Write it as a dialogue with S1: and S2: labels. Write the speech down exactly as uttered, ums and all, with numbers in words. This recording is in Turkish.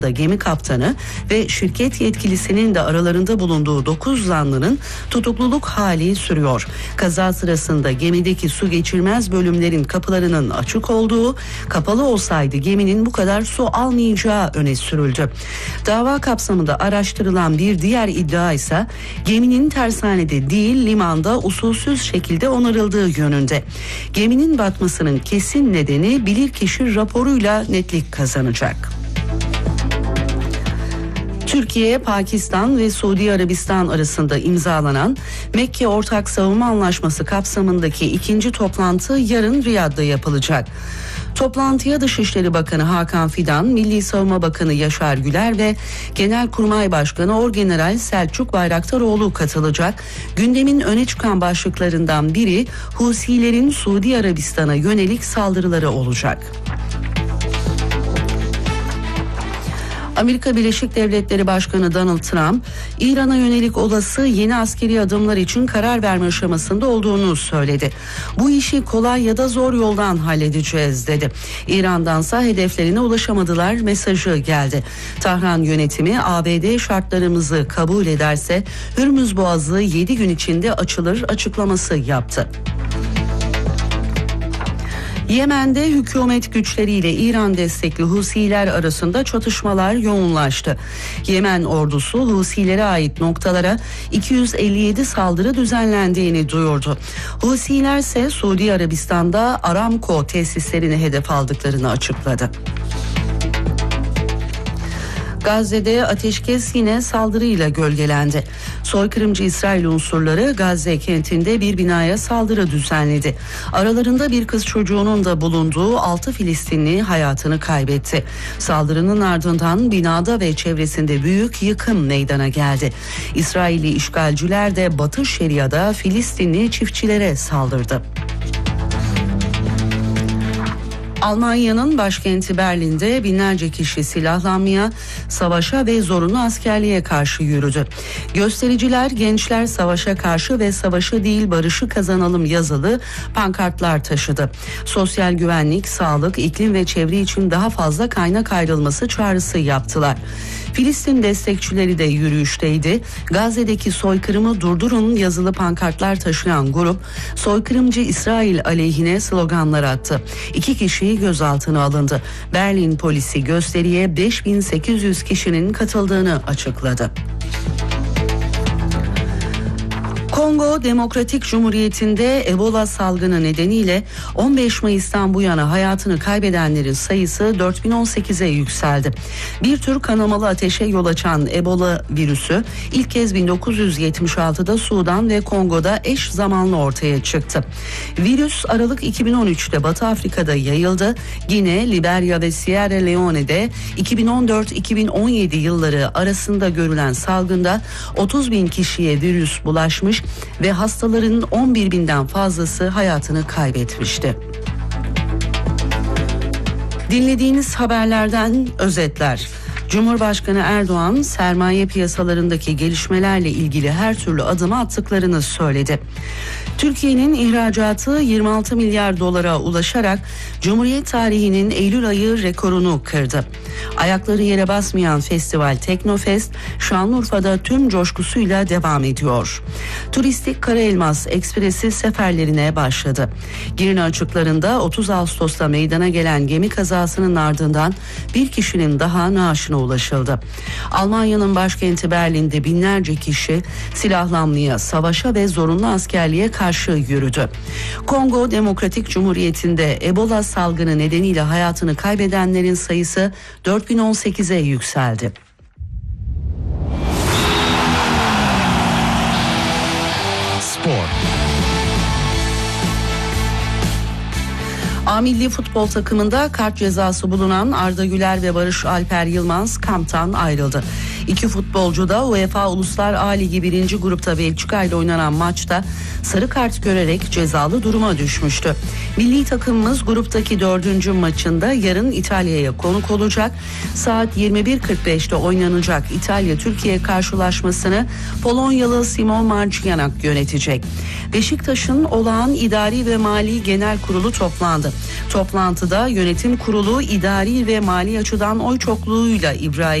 S1: gemi kaptanı ve şirket yetkilisinin de aralarında bulunduğu dokuz zanlının tutukluluk hali sürüyor. Kaza sırasında gemideki su geçirmez bölümlerin kapılarının açık olduğu, kapalı olsaydı geminin bu kadar su almayacağı öne sürüldü. Dava kapsamında araştırılan bir diğer iddia ise geminin tersanede değil limanda usulsüz şekilde onarıldığı yönünde. Geminin batmasının kesin nedeni bilirkişi raporuyla netlik kazanacak. Türkiye, Pakistan ve Suudi Arabistan arasında imzalanan Mekke Ortak Savunma Anlaşması kapsamındaki ikinci toplantı yarın Riyad'da yapılacak. Toplantıya Dışişleri Bakanı Hakan Fidan, Milli Savunma Bakanı Yaşar Güler ve Genelkurmay Başkanı Orgeneral Selçuk Bayraktaroğlu katılacak. Gündemin öne çıkan başlıklarından biri Husilerin Suudi Arabistan'a yönelik saldırıları olacak. Amerika Birleşik Devletleri Başkanı Donald Trump, İran'a yönelik olası yeni askeri adımlar için karar verme aşamasında olduğunu söyledi. Bu işi kolay ya da zor yoldan halledeceğiz dedi. İran'dansa hedeflerine ulaşamadılar mesajı geldi. Tahran yönetimi A B D şartlarımızı kabul ederse Hürmüz Boğazı yedi gün içinde açılır açıklaması yaptı. Yemen'de hükümet güçleriyle İran destekli Husiler arasında çatışmalar yoğunlaştı. Yemen ordusu Husilere ait noktalara iki yüz elli yedi saldırı düzenlendiğini duyurdu. Husiler ise Suudi Arabistan'da Aramco tesislerini hedef aldıklarını açıkladı. Gazze'de ateşkes yine saldırıyla gölgelendi. Soykırımcı İsrail unsurları Gazze kentinde bir binaya saldırı düzenledi. Aralarında bir kız çocuğunun da bulunduğu altı Filistinli hayatını kaybetti. Saldırının ardından binada ve çevresinde büyük yıkım meydana geldi. İsrailli işgalciler de Batı Şeria'da Filistinli çiftçilere saldırdı. Almanya'nın başkenti Berlin'de binlerce kişi silahlanmaya, savaşa ve zorunlu askerliğe karşı yürüdü. Göstericiler gençler savaşa karşı ve savaşı değil barışı kazanalım yazılı pankartlar taşıdı. Sosyal güvenlik, sağlık, iklim ve çevre için daha fazla kaynak ayrılması çağrısı yaptılar. Filistin destekçileri de yürüyüşteydi. Gazze'deki soykırımı durdurun yazılı pankartlar taşıyan grup soykırımcı İsrail aleyhine sloganlar attı. İki kişi gözaltına alındı. Berlin polisi gösteriye beş bin sekiz yüz kişinin katıldığını açıkladı. Kongo Demokratik Cumhuriyeti'nde Ebola salgını nedeniyle on beş Mayıs'tan bu yana hayatını kaybedenlerin sayısı dört bin on sekize yükseldi. Bir tür kanamalı ateşe yol açan Ebola virüsü ilk kez bin dokuz yüz yetmiş altıda Sudan ve Kongo'da eş zamanlı ortaya çıktı. Virüs Aralık iki bin on üçte Batı Afrika'da yayıldı. Gine, Liberya ve Sierra Leone'de iki bin on dört iki bin on yedi yılları arasında görülen salgında otuz bin kişiye virüs bulaşmış ve hastaların on bir binden fazlası hayatını kaybetmişti. Dinlediğiniz haberlerden özetler. Cumhurbaşkanı Erdoğan sermaye piyasalarındaki gelişmelerle ilgili her türlü adımı attıklarını söyledi. Türkiye'nin ihracatı yirmi altı milyar dolara ulaşarak Cumhuriyet tarihinin Eylül ayı rekorunu kırdı. Ayakları yere basmayan festival Teknofest Şanlıurfa'da tüm coşkusuyla devam ediyor. Turistik Karaelmas Ekspresi seferlerine başladı. Girne açıklarında otuz Ağustos'ta meydana gelen gemi kazasının ardından bir kişinin daha naaşına ulaşıldı. Almanya'nın başkenti Berlin'de binlerce kişi silahlanmaya, savaşa ve zorunlu askerliğe karşı yürüdü. Kongo Demokratik Cumhuriyeti'nde Ebola salgını nedeniyle hayatını kaybedenlerin sayısı dört bin on sekize yükseldi.
S2: Spor.
S1: A Milli Futbol takımında kart cezası bulunan Arda Güler ve Barış Alper Yılmaz kamptan ayrıldı. İki futbolcu da UEFA Uluslar A Ligi birinci grupta Belçika ile oynanan maçta sarı kart görerek cezalı duruma düşmüştü. Milli takımımız gruptaki dördüncü maçında yarın İtalya'ya konuk olacak. Saat yirmi bir kırk beşte oynanacak İtalya-Türkiye karşılaşmasını Polonyalı Simon Marcianak yönetecek. Beşiktaş'ın olağan idari ve mali genel kurulu toplandı. Toplantıda yönetim kurulu idari ve mali açıdan oy çokluğuyla İbrahim